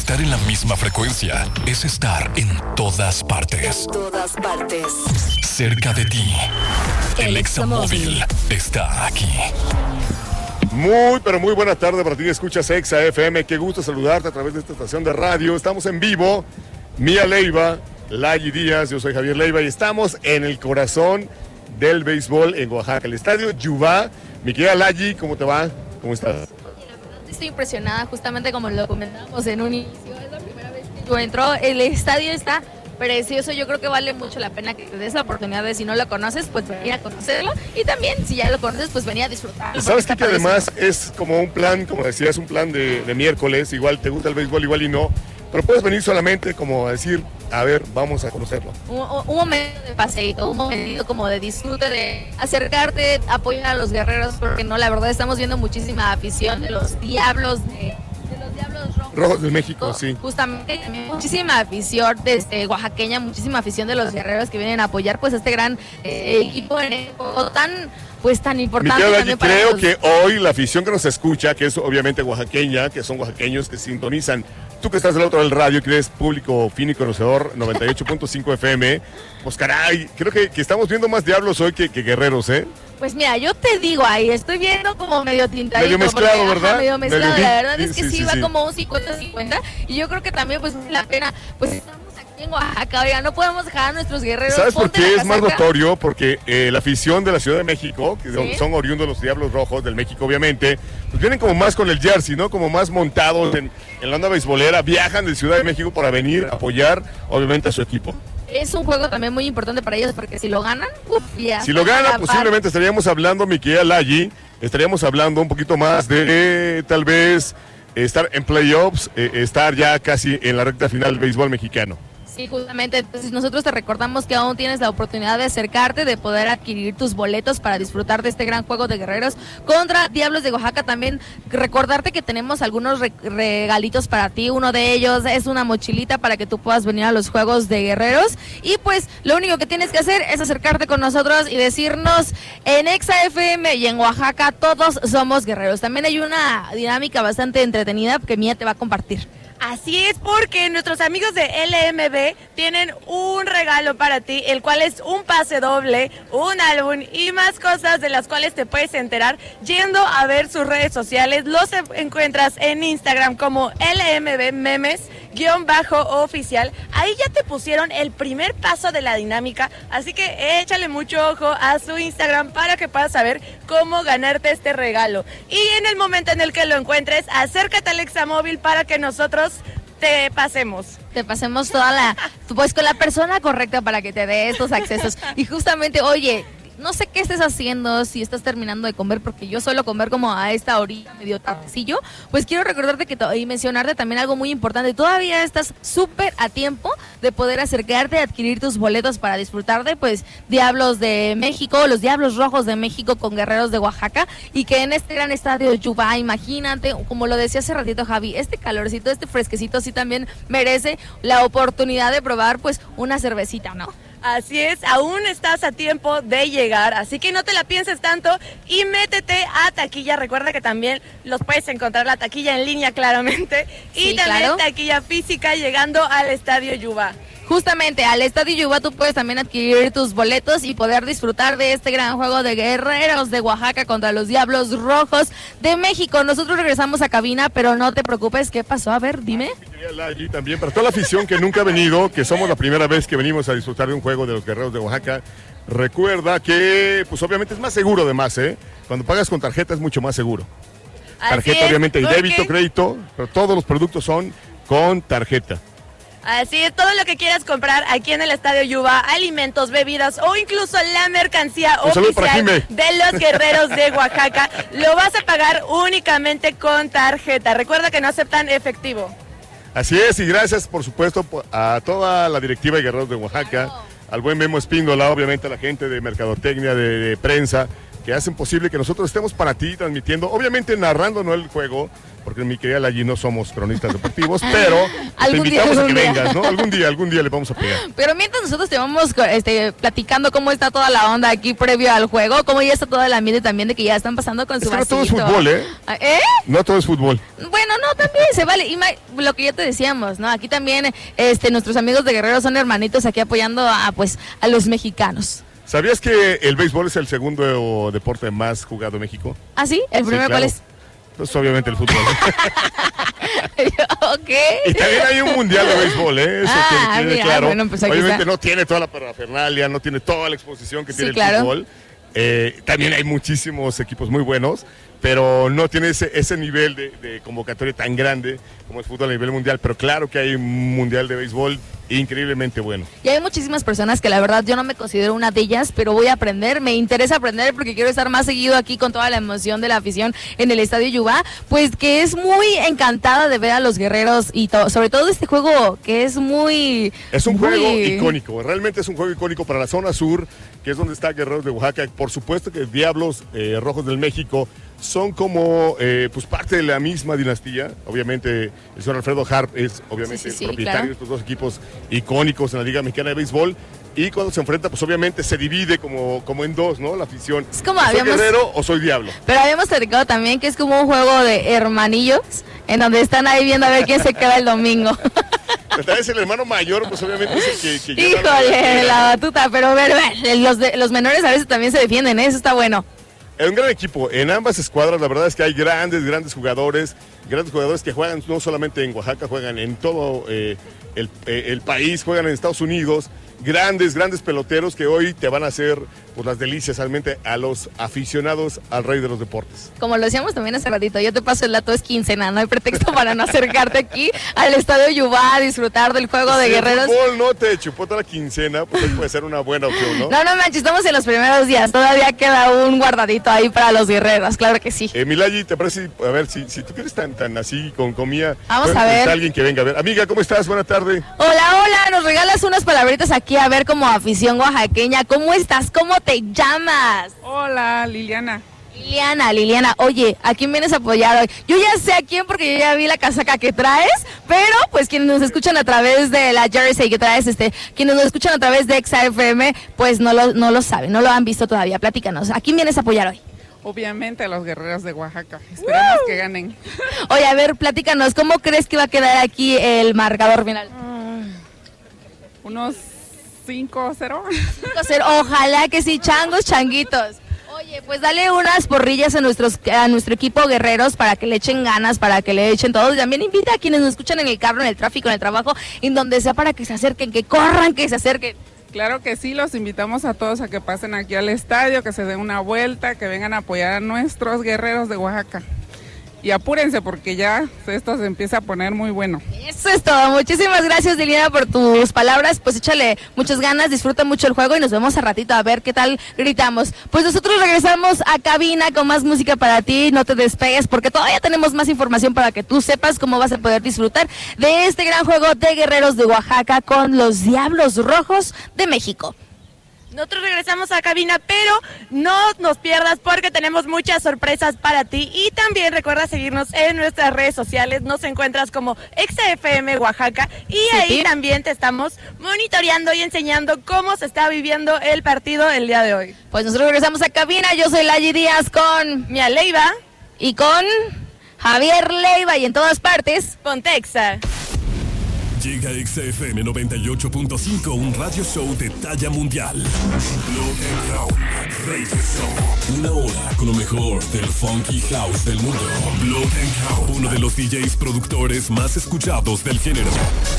Estar en la misma frecuencia es estar en todas partes. En todas partes. Cerca de ti. El Examóvil está aquí. Muy, pero muy buena tarde para ti. Escuchas Exa FM. Qué gusto saludarte a través de esta estación de radio. Estamos en vivo. Mía Leiva, Layi Díaz, yo soy Javier Leiva y estamos en el corazón del béisbol en Oaxaca, el estadio Yubá. Mi querida Layi, ¿cómo te va? ¿Cómo estás? Estoy impresionada, justamente como lo comentábamos en un inicio. Es la primera vez que yo entro. El estadio está precioso. Yo creo que vale mucho la pena que te des la oportunidad de, si no lo conoces, pues venir a conocerlo. Y también, si ya lo conoces, pues venir a disfrutar. ¿Sabes qué? Que además es como un plan, como decías, un plan de miércoles. Igual te gusta el béisbol, igual y no. Pero puedes venir solamente como a decir, a ver, vamos a conocerlo. Un momento de paseíto, un momento como de disfrute, de acercarte, apoyar a los guerreros, porque no, la verdad estamos viendo muchísima afición de los Diablos, de los Diablos Rojos de México, sí. Justamente, también muchísima afición desde oaxaqueña, muchísima afición de los guerreros que vienen a apoyar pues este gran equipo en el juego tan importante. También para creo que hoy la afición que nos escucha, que es obviamente oaxaqueña, que son oaxaqueños que sintonizan, tú que estás del otro del radio, que eres público fino y conocedor, 98.5 FM, pues caray, creo que estamos viendo más Diablos hoy que guerreros, ¿eh? Pues mira, yo te digo ahí, estoy viendo como medio tintadito. Medio mezclado, porque, ¿verdad? Medio mezclado, medio la verdad es que sí, va sí. como un 50-50, y yo creo que también pues vale la pena, pues estamos aquí en Oaxaca, oiga, no podemos dejar a nuestros guerreros. ¿Sabes por qué es más notorio? Porque la afición de la Ciudad de México, que ¿sí? Son oriundos los Diablos Rojos del México, obviamente, pues vienen como más con el jersey, ¿no? Como más montados en la onda beisbolera, viajan de Ciudad de México para venir a apoyar, obviamente, a su equipo. Es un juego también muy importante para ellos, porque si lo ganan, ya. Si lo ganan, posiblemente estaríamos hablando, mi querida Layi, estaríamos hablando un poquito más de tal vez estar en playoffs, estar ya casi en la recta final del béisbol mexicano. Sí, justamente, entonces nosotros te recordamos que aún tienes la oportunidad de acercarte, de poder adquirir tus boletos para disfrutar de este gran juego de guerreros contra Diablos de Oaxaca. También recordarte que tenemos algunos regalitos para ti. Uno de ellos es una mochilita para que tú puedas venir a los juegos de guerreros. Y pues lo único que tienes que hacer es acercarte con nosotros y decirnos: en Exa FM y en Oaxaca todos somos guerreros. También hay una dinámica bastante entretenida que Mía te va a compartir. Así es, porque nuestros amigos de LMB tienen un regalo para ti, el cual es un pase doble, un álbum y más cosas de las cuales te puedes enterar yendo a ver sus redes sociales. Los encuentras en Instagram como LMB Memes_oficial. Ahí ya te pusieron el primer paso de la dinámica, así que échale mucho ojo a su Instagram para que puedas saber cómo ganarte este regalo. Y en el momento en el que lo encuentres, acércate al Examóvil para que nosotros te pasemos pues con la persona correcta para que te dé estos accesos. Y justamente, oye, no sé qué estés haciendo, si estás terminando de comer, porque yo suelo comer como a esta orilla, medio tardecillo. Pues quiero recordarte y mencionarte también algo muy importante. Todavía estás súper a tiempo de poder acercarte a adquirir tus boletos para disfrutar de pues Diablos de México, los Diablos Rojos de México con Guerreros de Oaxaca, y que en este gran estadio Yubá, imagínate, como lo decía hace ratito Javi, este calorcito, este fresquecito sí también merece la oportunidad de probar pues una cervecita, ¿no? Así es, aún estás a tiempo de llegar, así que no te la pienses tanto y métete a taquilla. Recuerda que también los puedes encontrar la taquilla en línea, claramente, y sí, también claro, taquilla física llegando al Estadio Yubá. Justamente, al Estadio Yubá tú puedes también adquirir tus boletos y poder disfrutar de este gran juego de guerreros de Oaxaca contra los Diablos Rojos de México. Nosotros regresamos a cabina, pero no te preocupes. ¿Qué pasó? A ver, dime. Y también para toda la afición que nunca ha venido, que somos la primera vez que venimos a disfrutar de un juego de los Guerreros de Oaxaca, recuerda que, pues obviamente es más seguro además, ¿eh? Cuando pagas con tarjeta es mucho más seguro. Tarjeta, obviamente, y débito, crédito, pero todos los productos son con tarjeta. Así es, todo lo que quieras comprar aquí en el Estadio Yubá, alimentos, bebidas o incluso la mercancía oficial de los Guerreros de Oaxaca, lo vas a pagar únicamente con tarjeta. Recuerda que no aceptan efectivo. Así es, y gracias por supuesto a toda la directiva de Guerreros de Oaxaca, al buen Memo Espíndola, obviamente a la gente de mercadotecnia, de prensa, que hacen posible que nosotros estemos para ti transmitiendo, obviamente narrando no el juego, porque mi querida Layi no somos cronistas deportivos, pero te invitamos a que vengas, ¿no? Algún día le vamos a pegar. Pero mientras nosotros te vamos platicando cómo está toda la onda aquí previo al juego, cómo ya está todo el ambiente también de que ya están pasando con su vasito. No todo es fútbol, ¿eh? ¿Eh? No todo es fútbol. Bueno, no, también se vale. Y lo que ya te decíamos, ¿no? Aquí también nuestros amigos de Guerrero son hermanitos aquí apoyando a los mexicanos. ¿Sabías que el béisbol es el segundo deporte más jugado en México? ¿Ah, sí? ¿El primero cuál es? Pues obviamente el fútbol. Ok. Y también hay un mundial de béisbol, ¿eh? Eso quede claro. Bueno, pues obviamente no tiene toda la parafernalia, no tiene toda la exposición que tiene el fútbol. También hay muchísimos equipos muy buenos, pero no tiene ese nivel de convocatoria tan grande como el fútbol a nivel mundial. Pero claro que hay un mundial de béisbol increíblemente bueno. Y hay muchísimas personas que la verdad yo no me considero una de ellas, pero voy a aprender, me interesa aprender porque quiero estar más seguido aquí con toda la emoción de la afición en el Estadio Yubá, pues que es muy encantada de ver a los guerreros y sobre todo este juego que es muy... Es un juego icónico, realmente es un juego icónico para la zona sur, que es donde está Guerreros de Oaxaca. Por supuesto que Diablos Rojos del México son como pues parte de la misma dinastía. Obviamente el señor Alfredo Harp es obviamente el propietario de estos dos equipos icónicos en la Liga Mexicana de Béisbol, y cuando se enfrenta pues obviamente se divide como en dos, ¿no? La afición. Es como ¿Soy guerrero o soy diablo? Pero habíamos platicado también que es como un juego de hermanillos en donde están ahí viendo a ver quién se queda el domingo. Tal vez el hermano mayor, pues obviamente es el que híjole, la batuta, pero los menores a veces también se defienden, ¿eh? Eso está bueno. Es un gran equipo, en ambas escuadras la verdad es que hay grandes jugadores que juegan no solamente en Oaxaca, juegan en todo el país, juegan en Estados Unidos, grandes peloteros que hoy te van a hacer pues las delicias realmente a los aficionados al rey de los deportes. Como lo decíamos también hace ratito, yo te paso el dato, es quincena, no hay pretexto para no acercarte aquí al Estadio Yubá a disfrutar del juego de Guerreros. Si el fútbol no te chupó toda la quincena, pues ahí puede ser una buena opción, ¿no? No manches, estamos en los primeros días, todavía queda un guardadito ahí para los guerreros, claro que sí. Milayi, ¿te parece? A ver, si tú quieres tan así con comida, vamos a ver. Alguien que venga a ver. Amiga, ¿cómo estás? Buena tarde. Hola, nos regalas unas palabritas aquí a ver como afición oaxaqueña. ¿Cómo estás? ¿Cómo te llamas? Hola, Liliana. Liliana, oye, ¿a quién vienes a apoyar hoy? Yo ya sé a quién porque yo ya vi la casaca que traes, pero pues quienes nos escuchan a través de la jersey que traes, quienes nos escuchan a través de Exa FM, pues no lo saben, no lo han visto todavía. Platícanos, ¿a quién vienes a apoyar hoy? Obviamente a los Guerreros de Oaxaca, esperamos que ganen. Oye, a ver, platícanos, ¿cómo crees que va a quedar aquí el marcador final? Unos 5-0. 5-0, ojalá que sí, changuitos. Oye, pues dale unas porrillas a nuestro equipo Guerreros para que le echen ganas, para que le echen todo. Y también invita a quienes nos escuchan en el carro, en el tráfico, en el trabajo, en donde sea, para que se acerquen, que corran, que se acerquen. Claro que sí, los invitamos a todos a que pasen aquí al estadio, que se den una vuelta, que vengan a apoyar a nuestros Guerreros de Oaxaca. Y apúrense porque ya esto se empieza a poner muy bueno. Eso es todo. Muchísimas gracias, Liliana, por tus palabras. Pues échale muchas ganas, disfruta mucho el juego y nos vemos a ratito a ver qué tal gritamos. Pues nosotros regresamos a cabina con más música para ti. No te despegues porque todavía tenemos más información para que tú sepas cómo vas a poder disfrutar de este gran juego de Guerreros de Oaxaca con los Diablos Rojos de México. Nosotros regresamos a cabina, pero no nos pierdas porque tenemos muchas sorpresas para ti. Y también recuerda seguirnos en nuestras redes sociales. Nos encuentras como Exa FM Oaxaca. Y ahí también te estamos monitoreando y enseñando cómo se está viviendo el partido el día de hoy. Pues nosotros regresamos a cabina. Yo soy Layi Díaz con Mía Leiva y con Javier Leiva. Y en todas partes, ponte Exa. Llega XFM 98.5, un radio show de talla mundial. Block and Crown Radio Show. Una hora con lo mejor del funky house del mundo. Block and Crown, uno de los DJs productores más escuchados del género.